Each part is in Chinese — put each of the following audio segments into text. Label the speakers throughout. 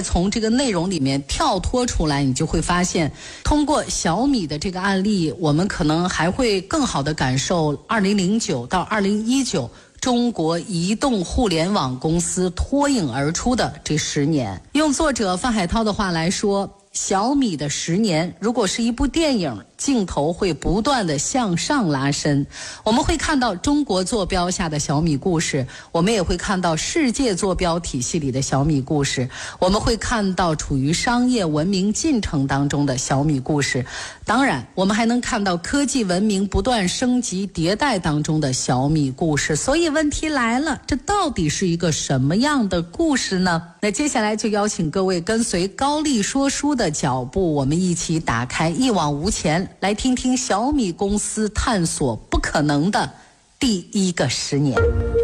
Speaker 1: 从这个内容里面跳脱出来，你就会发现，通过小米的这个案例，我们可能还会更好地感受2009到2019中国移动互联网公司脱颖而出的这10年。用作者范海涛的话来说，小米的10年如果是一部电影，镜头会不断地向上拉伸，我们会看到中国坐标下的小米故事，我们也会看到世界坐标体系里的小米故事，我们会看到处于商业文明进程当中的小米故事，当然我们还能看到科技文明不断升级迭代当中的小米故事。所以问题来了，这到底是一个什么样的故事呢？那接下来就邀请各位跟随高丽说书的脚步，我们一起打开一往无前，来听听小米公司探索不可能的第一个10年。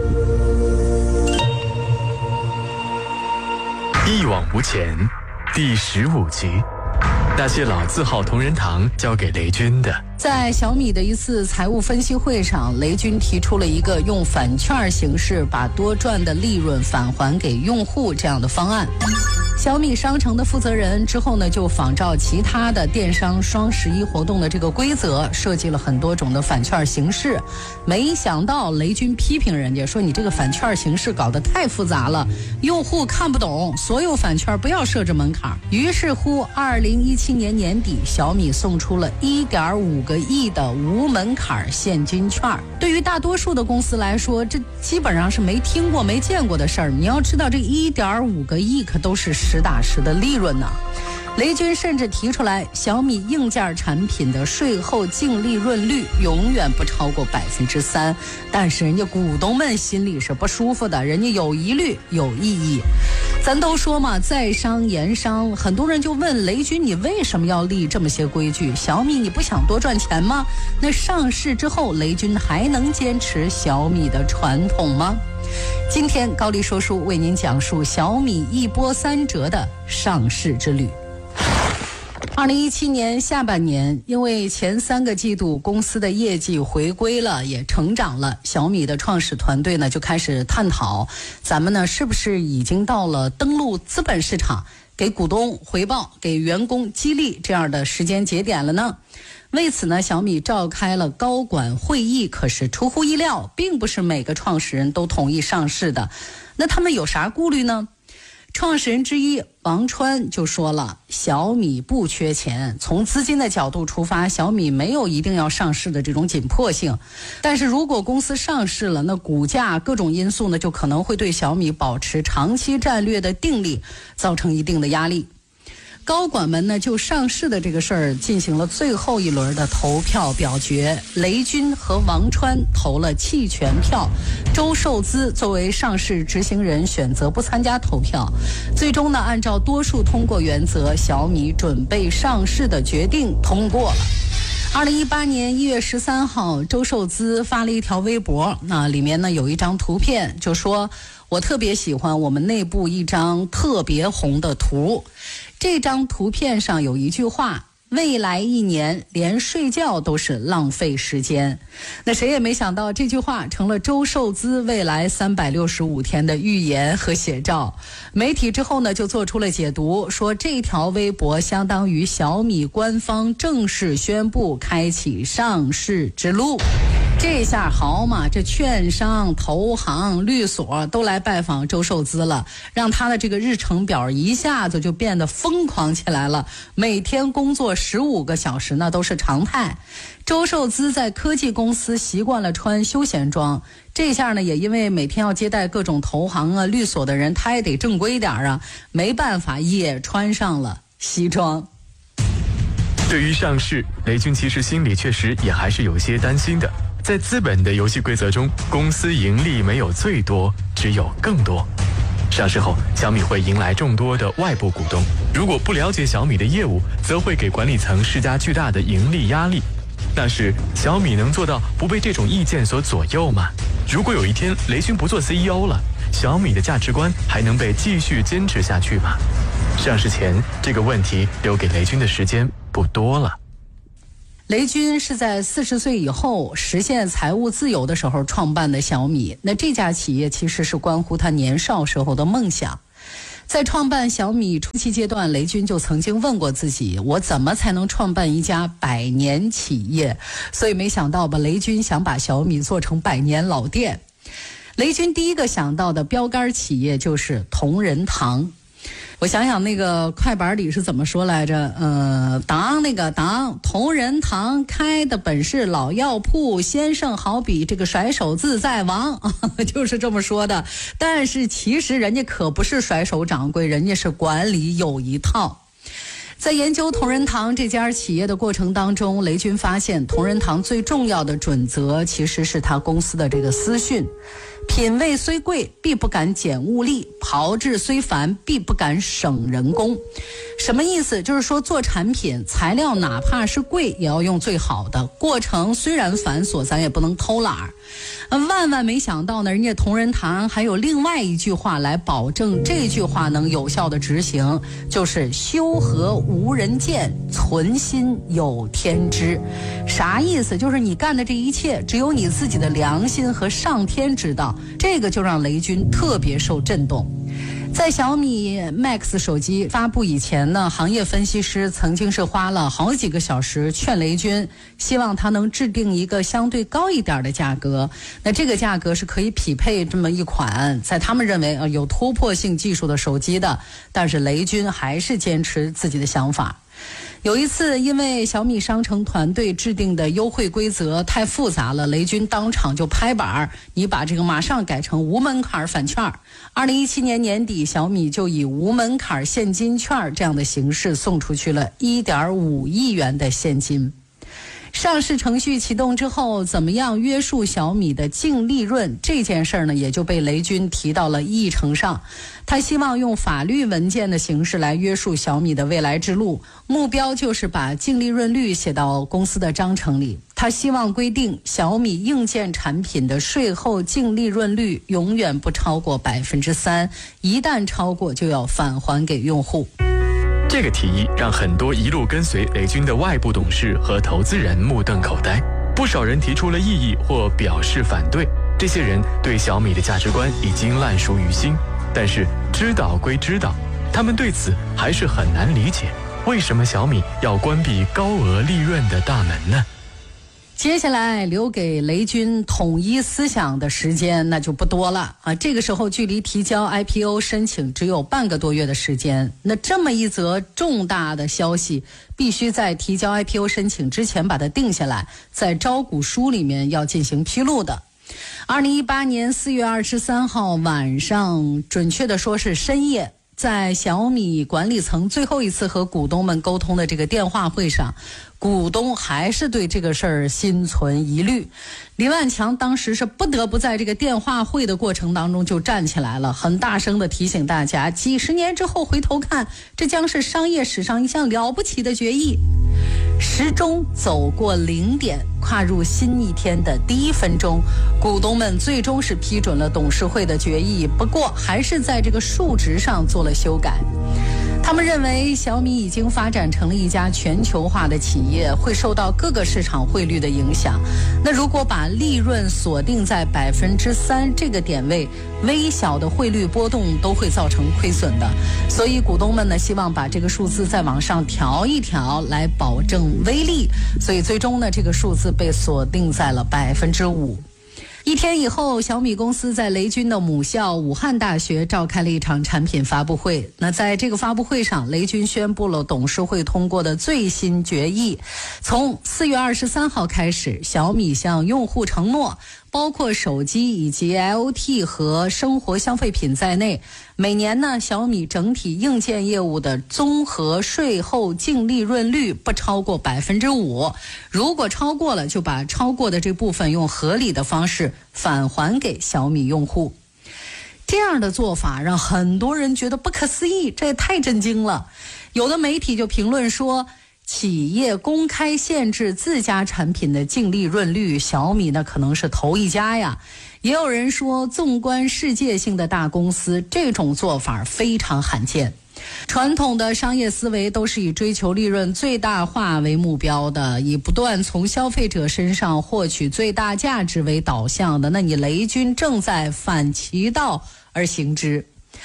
Speaker 2: 一往无前第15集，那些老字号同仁堂交给雷军的。
Speaker 1: 在小米的一次财务分析会上，雷军提出了一个用返券形式把多赚的利润返还给用户这样的方案。小米商城的负责人之后呢，就仿照其他的电商双11活动的这个规则，设计了很多种的返券形式。没想到雷军批评人家说，你这个返券形式搞得太复杂了，用户看不懂，所有返券不要设置门槛。于是乎2017年年底，小米送出了1.5个亿的无门槛现金券。对于大多数的公司来说，这基本上是没听过没见过的事儿。你要知道，这1.5个亿可都是实打实的利润呢。雷军甚至提出来，小米硬件产品的税后净利润率永远不超过3%，但是人家股东们心里是不舒服的，人家有疑虑有异议。咱都说嘛，在商言商，很多人就问雷军，你为什么要立这么些规矩？小米你不想多赚钱吗？那上市之后，雷军还能坚持小米的传统吗？今天高丽说书为您讲述小米一波3折的上市之旅。2017年下半年，因为前3个季度公司的业绩回归了，也成长了，小米的创始团队呢就开始探讨，咱们呢是不是已经到了登陆资本市场，给股东回报，给员工激励这样的时间节点了呢？为此呢，小米召开了高管会议，可是出乎意料，并不是每个创始人都同意上市的。那他们有啥顾虑呢？创始人之一王川就说了，小米不缺钱，从资金的角度出发，小米没有一定要上市的这种紧迫性。但是如果公司上市了，那股价各种因素呢，就可能会对小米保持长期战略的定力造成一定的压力。高管们呢就上市的这个事儿进行了最后一轮的投票表决，雷军和王川投了弃权票，周受资作为上市执行人选择不参加投票。最终呢，按照多数通过原则，小米准备上市的决定通过了。2018年1月13号，周受资发了一条微博，那里面呢有一张图片，就说我特别喜欢我们内部一张特别红的图。这张图片上有一句话，未来1年连睡觉都是浪费时间。那谁也没想到，这句话成了周受资未来365天的预言和写照。媒体之后呢就做出了解读，说这条微博相当于小米官方正式宣布开启上市之路。这下好嘛，这券商、投行、律所都来拜访周受资了，让他的这个日程表一下子就变得疯狂起来了，每天工作15个小时那都是常态。周受资在科技公司习惯了穿休闲装，这下呢也因为每天要接待各种投行啊、律所的人，他也得正规点啊，没办法也穿上了西装。
Speaker 2: 对于上市，雷军其实心里确实也还是有些担心的。在资本的游戏规则中，公司盈利没有最多，只有更多。上市后，小米会迎来众多的外部股东，如果不了解小米的业务，则会给管理层施加巨大的盈利压力。但是小米能做到不被这种意见所左右吗？如果有一天雷军不做 CEO 了，小米的价值观还能被继续坚持下去吗？上市前这个问题留给雷军的时间不多了。
Speaker 1: 雷军是在40岁以后实现财务自由的时候创办的小米，那这家企业其实是关乎他年少时候的梦想。 在创办小米初期阶段，雷军就曾经问过自己，我怎么才能创办一家100年企业？所以没想到吧，雷军想把小米做成100年老店。雷军第一个想到的标杆企业就是同仁堂。我想想那个快板里是怎么说来着？同仁堂开的本是老药铺，先生好比这个甩手自在王，就是这么说的。但是其实人家可不是甩手掌柜，人家是管理有一套。在研究同仁堂这家企业的过程当中，雷军发现同仁堂最重要的准则其实是他公司的这个私训。品味虽贵，必不敢减物力；炮制虽繁，必不敢省人工。什么意思？就是说做产品材料哪怕是贵，也要用最好的。过程虽然繁琐，咱也不能偷懒儿。万万没想到呢，人家同仁堂还有另外一句话来保证这句话能有效的执行，就是修和无人见，存心有天知。啥意思？就是你干的这一切只有你自己的良心和上天知道。这个就让雷军特别受震动。在小米 Max 手机发布以前呢，行业分析师曾经是花了好几个小时劝雷军，希望他能制定一个相对高一点的价格。那这个价格是可以匹配这么一款在他们认为有突破性技术的手机的，但是雷军还是坚持自己的想法。有一次，因为小米商城团队制定的优惠规则太复杂了，雷军当场就拍板，你把这个马上改成无门槛返券。2017年年底，小米就以无门槛现金券这样的形式送出去了1.5亿元的现金。上市程序启动之后，怎么样约束小米的净利润这件事呢，也就被雷军提到了议程上。他希望用法律文件的形式来约束小米的未来之路，目标就是把净利润率写到公司的章程里。他希望规定小米硬件产品的税后净利润率永远不超过3%，一旦超过就要返还给用户。
Speaker 2: 这个提议让很多一路跟随雷军的外部董事和投资人目瞪口呆，不少人提出了异议或表示反对。这些人对小米的价值观已经烂熟于心，但是知道归知道，他们对此还是很难理解，为什么小米要关闭高额利润的大门呢？
Speaker 1: 接下来留给雷军统一思想的时间那就不多了啊！这个时候距离提交 IPO 申请只有半个多月的时间，那这么一则重大的消息，必须在提交 IPO 申请之前把它定下来，在招股书里面要进行披露的。2018年4月23号晚上，准确的说是深夜，在小米管理层最后一次和股东们沟通的这个电话会上，股东还是对这个事儿心存疑虑。李万强当时是不得不在这个电话会的过程当中就站起来了，很大声地提醒大家，几十年之后回头看，这将是商业史上一项了不起的决议。时钟走过0点，跨入新一天的第1分钟，股东们最终是批准了董事会的决议，不过还是在这个数值上做了修改。他们认为小米已经发展成了一家全球化的企业，会受到各个市场汇率的影响。那如果把利润锁定在3%这个点位，微小的汇率波动都会造成亏损的。所以股东们呢，希望把这个数字再往上调一调，来保证微利。所以最终呢，这个数字被锁定在了5%。一天以后，小米公司在雷军的母校武汉大学召开了一场产品发布会。那在这个发布会上，雷军宣布了董事会通过的最新决议。从4月23号开始，小米向用户承诺，包括手机以及 IoT 和生活消费品在内，每年呢，小米整体硬件业务的综合税后净利润率不超过5%，如果超过了，就把超过的这部分用合理的方式返还给小米用户。这样的做法让很多人觉得不可思议，这也太震惊了。有的媒体就评论说，企业公开限制自家产品的净利润率，小米呢可能是头一家呀。也有人说，纵观世界性的大公司，这种做法非常罕见。传统的商业思维都是以追求利润最大化为目标的，以不断从消费者身上获取最大价值为导向的。那你雷军正在反其道而行之。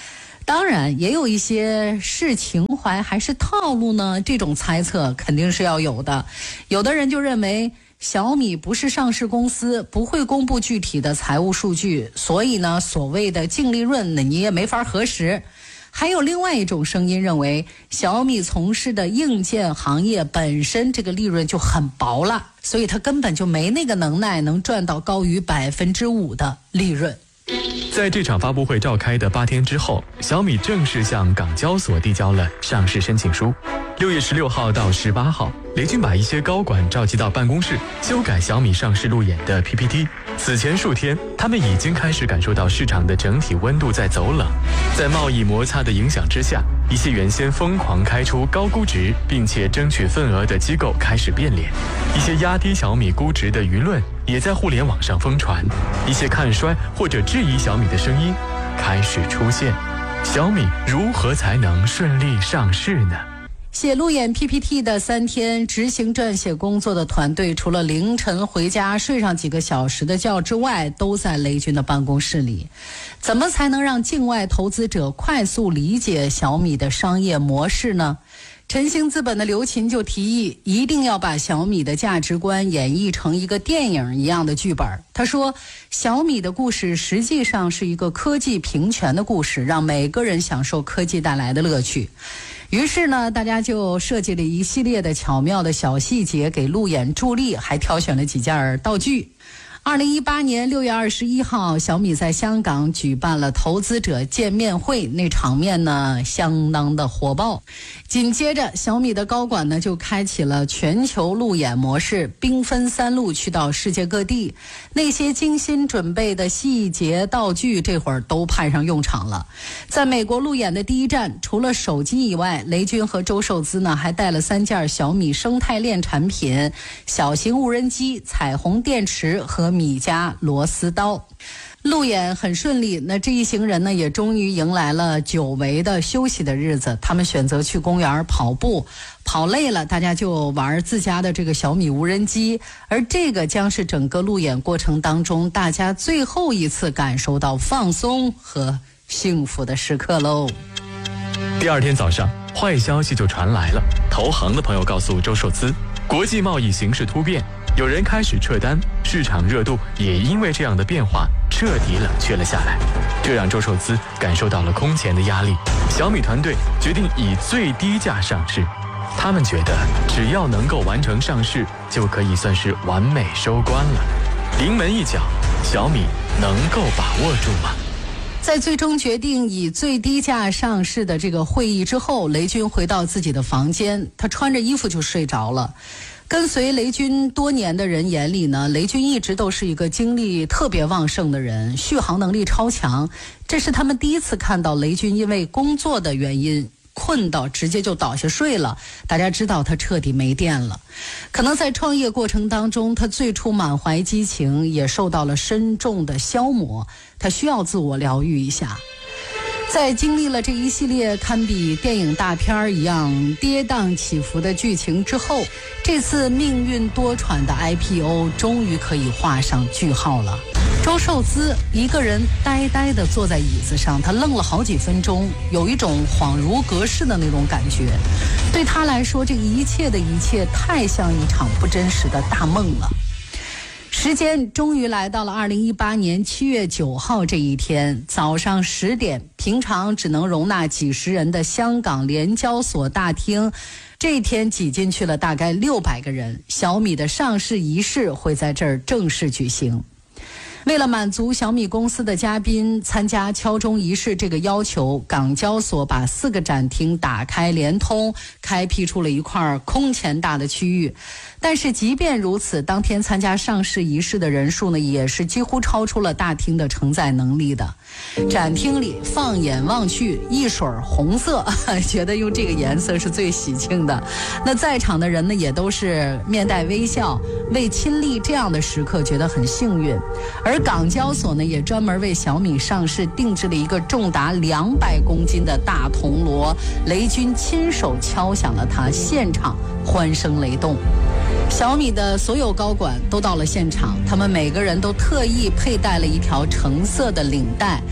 Speaker 1: 当然也有一些是情怀还是套路呢，这种猜测肯定是要有的。有的人就认为小米不是上市公司，不会公布具体的财务数据，所以呢，所谓的净利润呢，你也没法核实。还有另外一种声音认为，小米从事的硬件行业本身这个利润就很薄了，所以它根本就没那个能耐能赚到高于5%的利润。
Speaker 2: 在这场发布会召开的8天之后，小米正式向港交所递交了上市申请书。6月16号到18号，雷军把一些高管召集到办公室，修改小米上市路演的 PPT。此前数天，他们已经开始感受到市场的整体温度在走冷。在贸易摩擦的影响之下，一些原先疯狂开出高估值并且争取份额的机构开始变脸，一些压低小米估值的舆论也在互联网上疯传，一些看衰或者质疑小米的声音开始出现。小米如何才能顺利上市呢？
Speaker 1: 写路演 PPT 的3天执行撰写工作的团队，除了凌晨回家睡上几个小时的觉之外，都在雷军的办公室里。怎么才能让境外投资者快速理解小米的商业模式呢？晨兴资本的刘琴就提议，一定要把小米的价值观演绎成一个电影一样的剧本。他说，小米的故事实际上是一个科技平权的故事，让每个人享受科技带来的乐趣。于是呢，大家就设计了一系列的巧妙的小细节给路演助力，还挑选了几件道具。2018年6月21号，小米在香港举办了投资者见面会，那场面呢相当的火爆。紧接着，小米的高管呢就开启了全球路演模式，兵分3路去到世界各地。那些精心准备的细节道具，这会儿都派上用场了。在美国路演的第一站，除了手机以外，雷军和周受资呢还带了3件小米生态链产品：小型无人机、彩虹电池和米家螺丝刀。路演很顺利，那这一行人呢也终于迎来了久违的休息的日子。他们选择去公园跑步，跑累了大家就玩自家的这个小米无人机，而这个将是整个路演过程当中大家最后一次感受到放松和幸福的时刻喽。
Speaker 2: 第2天早上，坏消息就传来了。投行的朋友告诉周受资，国际贸易形势突变，有人开始撤单，市场热度也因为这样的变化彻底冷却了下来，这让周受资感受到了空前的压力。小米团队决定以最低价上市，他们觉得只要能够完成上市，就可以算是完美收官了。临门一脚，小米能够把握住吗？
Speaker 1: 在最终决定以最低价上市的这个会议之后，雷军回到自己的房间，他穿着衣服就睡着了。跟随雷军多年的人眼里呢，雷军一直都是一个精力特别旺盛的人，续航能力超强。这是他们第一次看到雷军因为工作的原因困到直接就倒下睡了，大家知道他彻底没电了。可能在创业过程当中，他最初满怀激情也受到了深重的消磨，他需要自我疗愈一下。在经历了这一系列堪比电影大片一样跌宕起伏的剧情之后，这次命运多舛的 IPO 终于可以画上句号了。周受资一个人呆呆地坐在椅子上，他愣了好几分钟，有一种恍如隔世的那种感觉。对他来说，这一切的一切太像一场不真实的大梦了。时间终于来到了2018年7月9号这一天早上10点，平常只能容纳几十人的香港联交所大厅，这一天挤进去了大概600个人。小米的上市仪式会在这儿正式举行。为了满足小米公司的嘉宾参加敲钟仪式这个要求，港交所把4个展厅打开连通，开辟出了一块空前大的区域。但是即便如此，当天参加上市仪式的人数呢，也是几乎超出了大厅的承载能力的。展厅里放眼望去，一水红色，觉得用这个颜色是最喜庆的。那在场的人呢，也都是面带微笑，为亲历这样的时刻觉得很幸运。而港交所呢，也专门为小米上市定制了一个重达200公斤的大铜锣，雷军亲手敲响了它，现场欢声雷动。小米的所有高管都到了现场，他们每个人都特意佩戴了一条橙色的领带。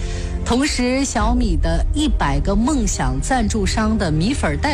Speaker 1: 同时，小米的100个梦想赞助商的米粉代